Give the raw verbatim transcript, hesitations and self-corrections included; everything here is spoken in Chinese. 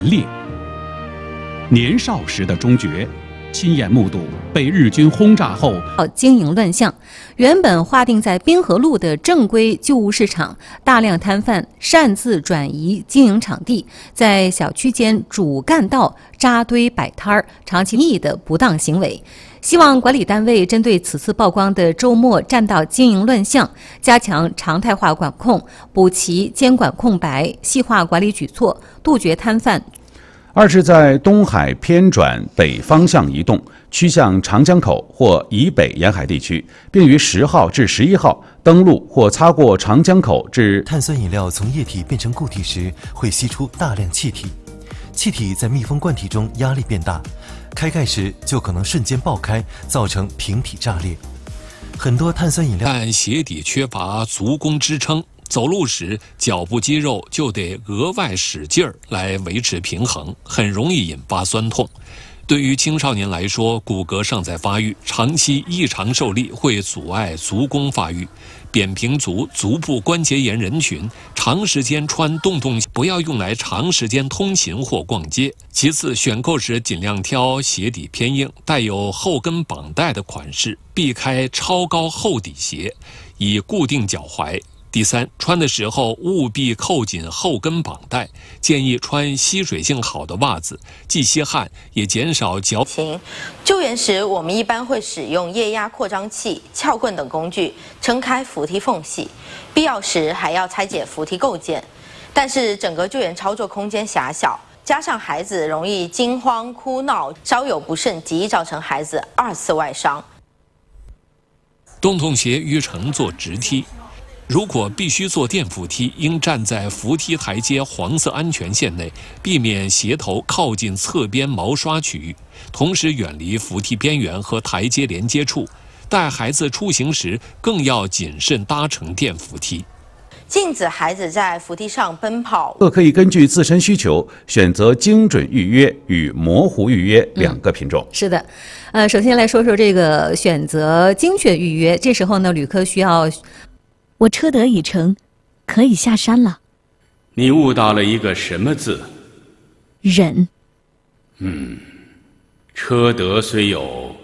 烈。年少时的中觉，亲眼目睹被日军轰炸后经营乱象。原本划定在滨河路的正规旧物市场，大量摊贩擅自转移经营场地，在小区间主干道扎堆摆摊儿，长期逆的不当行为。希望管理单位针对此次曝光的周末占道经营乱象，加强常态化管控，补齐监管空白，细化管理举措，杜绝摊贩。 二是在东海偏转北方向移动，趋向长江口或以北沿海地区，并于十号至十一号登陆或擦过长江口至。 碳酸饮料从液体变成固体时，会吸出大量气体，气体在密封罐体中压力变大，开盖时就可能瞬间爆开，造成瓶体炸裂。很多碳酸饮料， 但鞋底缺乏足弓支撑。走路时，脚部肌肉就得额外使劲儿来维持平衡，很容易引发酸痛。对于青少年来说，骨骼尚在发育，长期异常受力会阻碍足弓发育。扁平足、足部关节炎人群，长时间穿洞洞鞋不要用来长时间通勤或逛街。其次，选购时尽量挑鞋底偏硬、带有后跟绑带的款式，避开超高厚底鞋，以固定脚踝。第三，穿的时候务必扣紧后跟绑带，建议穿吸水性好的袜子，既吸汗也减少脚。 救援时，我们一般会使用液压扩张器、撬棍等工具撑开扶梯缝隙，必要时还要拆解扶梯构件。但是整个救援操作空间狭小，加上孩子容易惊慌哭闹，稍有不慎极易造成孩子二次外伤。 洞洞鞋欲乘坐直梯。如果必须坐电扶梯，应站在扶梯台阶黄色安全线内，避免鞋头靠近侧边毛刷区域，同时远离扶梯边缘和台阶连接处。带孩子出行时，更要谨慎搭乘电扶梯。 禁止孩子在扶梯上奔跑。 各可以根据自身需求选择精准预约与模糊预约两个品种。 嗯、是的，呃，首先来说说这个选择精确预约。这时候呢，旅客需要。 我车得已成，可以下山了。 你悟到了一个什么字？ 忍。 嗯，车得虽有。